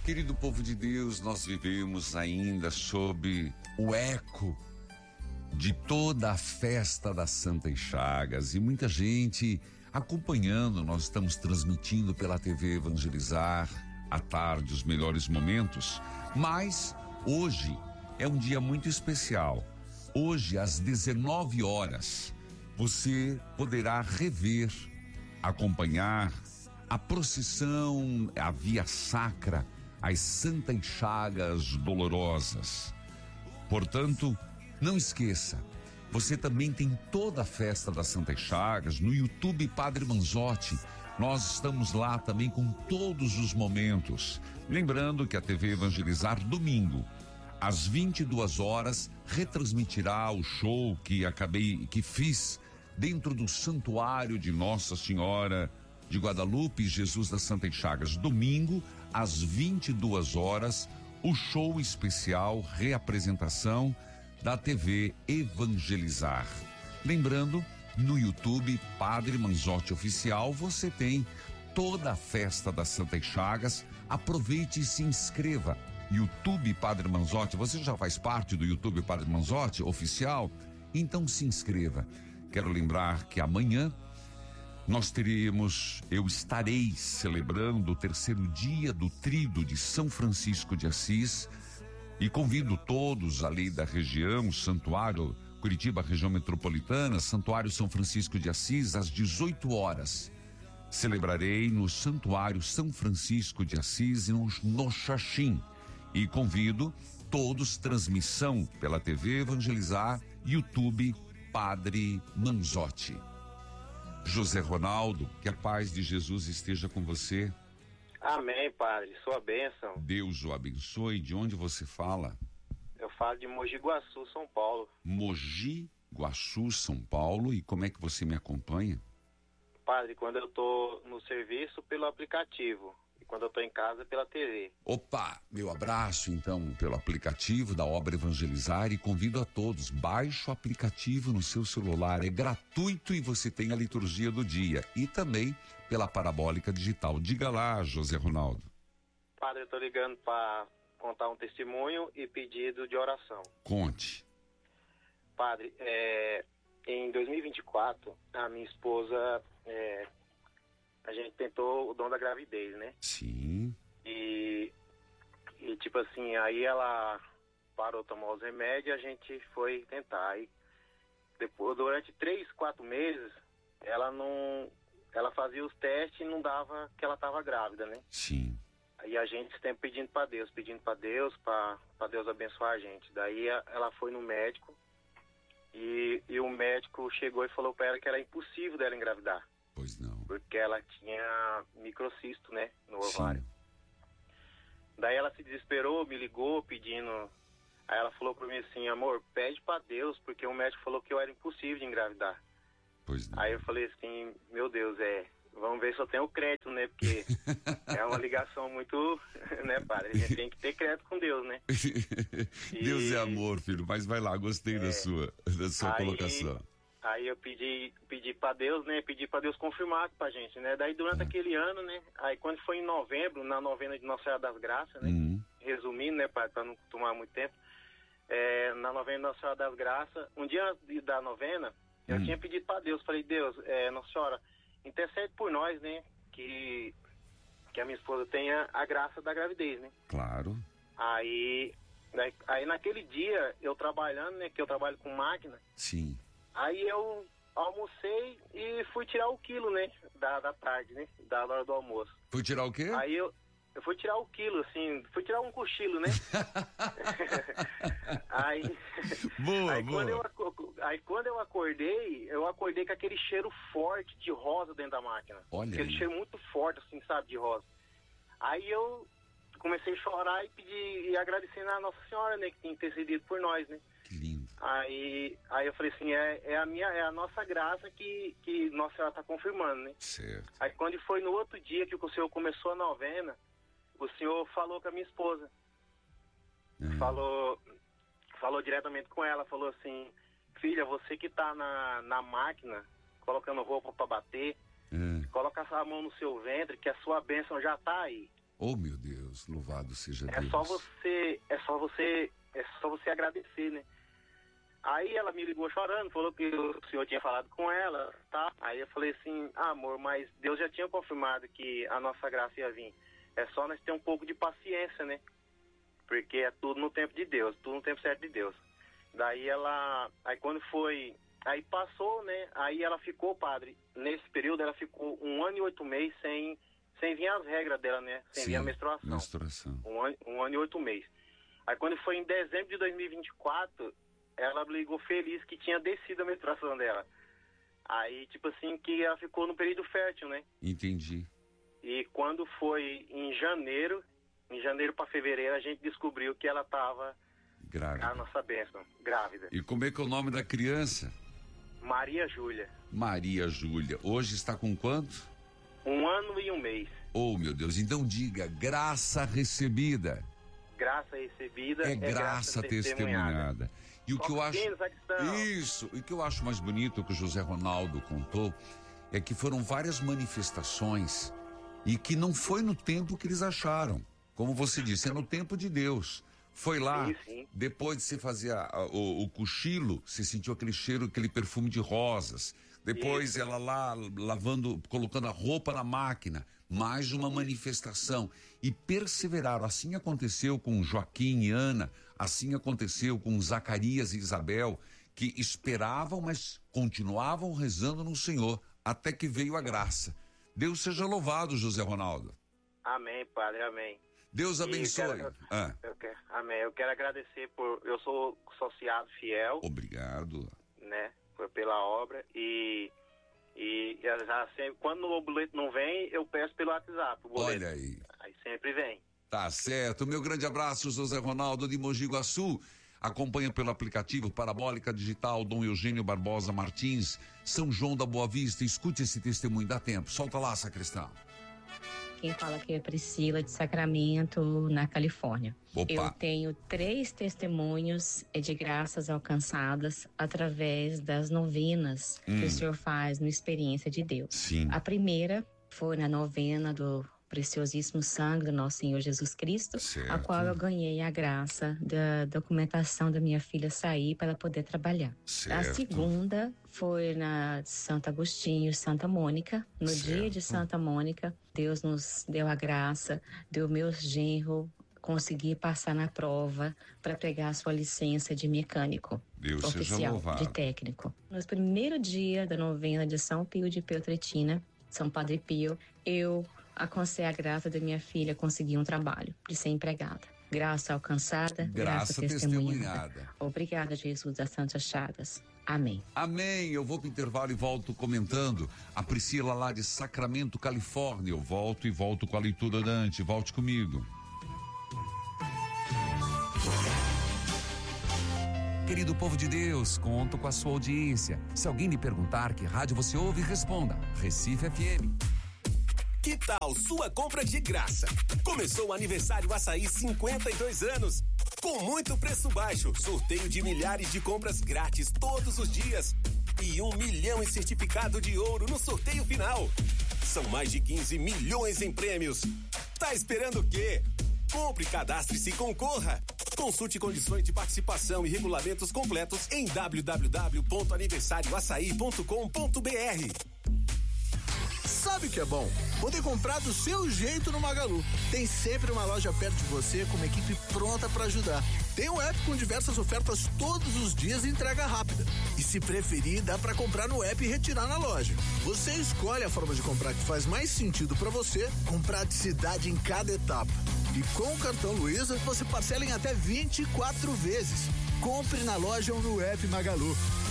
Querido povo de Deus, nós vivemos ainda sob o eco de toda a festa das Santas Chagas e muita gente acompanhando. Nós estamos transmitindo pela TV Evangelizar à tarde os melhores momentos, mas hoje é um dia muito especial. Hoje às 19 horas você poderá rever, acompanhar a procissão, a via sacra, as Santas Chagas Dolorosas. Portanto, não esqueça, você também tem toda a festa das Santas Chagas no YouTube Padre Manzotti. Nós estamos lá também com todos os momentos. Lembrando que a TV Evangelizar, domingo, às 22 horas, retransmitirá o show que fiz dentro do Santuário de Nossa Senhora de Guadalupe e Jesus das Santas Chagas. Domingo, às 22 horas, o show especial, reapresentação da TV Evangelizar. Lembrando, no YouTube Padre Manzotti Oficial, você tem toda a festa das Santas Chagas. Aproveite e se inscreva. YouTube Padre Manzotti, você já faz parte do YouTube Padre Manzotti Oficial? Então se inscreva. Quero lembrar que amanhã eu estarei celebrando o terceiro dia do Tríduo de São Francisco de Assis e convido todos ali da região, Santuário Curitiba, região metropolitana, Santuário São Francisco de Assis, às 18 horas. Celebrarei no Santuário São Francisco de Assis no Xaxim e convido todos, transmissão pela TV Evangelizar, YouTube Padre Manzotti. José Ronaldo, que a paz de Jesus esteja com você. Amém, Padre, sua bênção. Deus o abençoe. De onde você fala? Eu falo de Mogi Guaçu, São Paulo. Mogi Guaçu, São Paulo. E como é que você me acompanha? Padre, quando eu tô no serviço, pelo aplicativo. E quando eu tô em casa, pela TV. Opa, meu abraço então pelo aplicativo da Obra Evangelizar e convido a todos, baixe o aplicativo no seu celular, é gratuito e você tem a liturgia do dia e também pela Parabólica Digital. Diga lá, José Ronaldo. Padre, eu tô ligando para contar um testemunho e pedido de oração. Conte. Padre, em 2024, a minha esposa... a gente tentou o dom da gravidez, né? Sim. E tipo assim, aí ela parou de tomar os remédios e a gente foi tentar. Aí, depois, durante 3, 4 meses, ela fazia os testes e não dava que ela estava grávida, né? Sim. Aí a gente sempre pedindo para Deus, para Deus abençoar a gente. Daí ela foi no médico e o médico chegou e falou para ela que era impossível dela engravidar. Pois não. Porque ela tinha microcisto, né, no ovário. Sim. Daí ela se desesperou, me ligou pedindo. Aí ela falou pra mim assim: amor, pede pra Deus, porque o médico falou que eu era impossível de engravidar. Pois não. Aí eu falei assim: meu Deus, vamos ver se eu tenho crédito, né, porque é uma ligação muito, né, padre, a gente tem que ter crédito com Deus, né. Deus é amor, filho, mas vai lá, gostei da sua colocação. Aí eu pedi pra Deus, né, pedi pra Deus confirmar pra gente, né, daí durante aquele ano, né, aí quando foi em novembro, na novena de Nossa Senhora das Graças, né, resumindo, né, pra não tomar muito tempo, na novena de Nossa Senhora das Graças, um dia antes da novena, eu tinha pedido pra Deus, falei: Deus, Nossa Senhora, intercede por nós, né, que a minha esposa tenha a graça da gravidez, né. Claro. Aí naquele dia, eu trabalhando, né, que eu trabalho com máquina. Sim. Aí eu almocei e fui tirar o quilo, né, da tarde, né, da hora do almoço. Foi tirar o quê? Aí eu fui tirar o quilo, assim, fui tirar um cochilo, né. Boa. Aí quando eu acordei com aquele cheiro forte de rosa dentro da máquina. Olha aquele aí. cheiro muito forte, assim, sabe, de rosa. Aí eu comecei a chorar e pedir e agradecendo a Nossa Senhora, né, que tinha intercedido por nós, né. Que lindo. Aí eu falei assim, é a nossa graça que Nossa Senhora está confirmando, né? Certo. Aí quando foi no outro dia que o senhor começou a novena, o senhor falou com a minha esposa. Falou diretamente com ela, falou assim: filha, você que tá na máquina, colocando roupa para bater, coloca a mão no seu ventre, que a sua bênção já tá aí. Oh, meu Deus. Deus, louvado seja Deus. É só você agradecer, né? Aí ela me ligou chorando, falou que o senhor tinha falado com ela, tá? Aí eu falei assim, amor, mas Deus já tinha confirmado que a nossa graça ia vir. É só nós ter um pouco de paciência, né? Porque é tudo no tempo de Deus, tudo no tempo certo de Deus. Daí aí quando foi, aí passou, né? Aí ela ficou, padre, nesse período ela ficou 1 ano e 8 meses sem vir as regras dela, né? Sem vir a menstruação. 1 ano e 8 meses. Aí quando foi em dezembro de 2024, ela ligou feliz que tinha descido a menstruação dela. Aí, tipo assim, que ela ficou no período fértil, né? Entendi. E quando foi em janeiro para fevereiro, a gente descobriu que ela estava grávida. A nossa bênção, grávida. E como é que é o nome da criança? Maria Júlia. Maria Júlia. Hoje está com quanto? 1 ano e 1 mês. Oh, meu Deus. Então diga, graça recebida. Graça recebida é graça testemunhada. E o que eu acho o que eu acho mais bonito que o José Ronaldo contou é que foram várias manifestações e que não foi no tempo que eles acharam. Como você disse, é no tempo de Deus. Foi lá, sim. Depois de você fazer o cochilo, você sentiu aquele cheiro, aquele perfume de rosas. Depois ela lá lavando, colocando a roupa na máquina. Mais uma manifestação. E perseveraram. Assim aconteceu com Joaquim e Ana. Assim aconteceu com Zacarias e Isabel, que esperavam, mas continuavam rezando no Senhor, até que veio a graça. Deus seja louvado, José Ronaldo. Amém, Padre, amém. Deus abençoe. Amém. Eu quero agradecer eu sou associado fiel. Obrigado. Né, pela obra e já sempre, quando o boleto não vem, eu peço pelo WhatsApp. Olha aí. Aí sempre vem. Tá certo. Meu grande abraço, José Ronaldo de Mogi Guaçu. Acompanha pelo aplicativo Parabólica Digital Dom Eugênio Barbosa Martins, São João da Boa Vista. Escute esse testemunho, dá tempo. Solta lá, sacristão. Quem fala aqui é Priscila de Sacramento, na Califórnia. Opa. Eu tenho 3 testemunhos de graças alcançadas através das novenas que o senhor faz no Experiência de Deus. Sim. A primeira foi na novena do preciosíssimo sangue do nosso Senhor Jesus Cristo, certo. A qual eu ganhei a graça da documentação da minha filha sair para ela poder trabalhar. Certo. A segunda foi na Santo Agostinho, Santa Mônica. No certo. Dia de Santa Mônica, Deus nos deu a graça, deu meu genro conseguir passar na prova para pegar a sua licença de mecânico. Deus oficial, seja louvado. de técnico. No primeiro dia da novena de São Pio de Peltretina, São Padre Pio, eu alcancei a graça da minha filha conseguir um trabalho, de ser empregada. Graça alcançada, graça testemunhada. Obrigada, Jesus das Santas Chagas. Amém. Amém. Eu vou pro intervalo e volto comentando. A Priscila lá de Sacramento, Califórnia. Eu volto com a leitura Dante. Volte comigo. Querido povo de Deus, conto com a sua audiência. Se alguém lhe perguntar que rádio você ouve, responda: Recife FM. Que tal sua compra de graça? Começou o aniversário Açaí 52 anos. Com muito preço baixo, sorteio de milhares de compras grátis todos os dias e 1 milhão em certificado de ouro no sorteio final. São mais de 15 milhões em prêmios. Tá esperando o quê? Compre, cadastre-se e concorra. Consulte condições de participação e regulamentos completos em www.aniversarioaçaí.com.br. Sabe o que é bom? Poder comprar do seu jeito no Magalu. Tem sempre uma loja perto de você com uma equipe pronta para ajudar. Tem um app com diversas ofertas todos os dias e entrega rápida. E se preferir, dá para comprar no app e retirar na loja. Você escolhe a forma de comprar que faz mais sentido para você, com praticidade em cada etapa. E com o cartão Luiza, você parcela em até 24 vezes. Compre na loja ou no app Magalu.